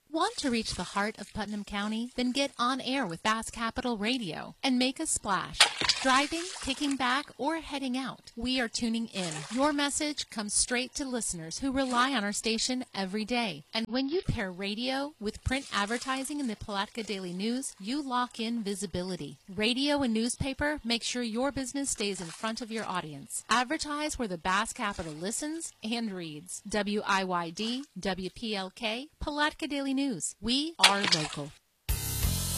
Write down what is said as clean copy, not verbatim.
Want to reach the heart of Putnam County? Then get on air with Bass Capital Radio and make a splash. Driving, kicking back, or heading out, we are tuning in. Your message comes straight to listeners who rely on our station every day. And when you pair radio with print advertising in the Palatka Daily News, you lock in visibility. Radio and newspaper make sure your business stays in front of your audience. Advertise where the Bass Capital listens and reads. WIYD, WPLK, Palatka Daily News. We are local.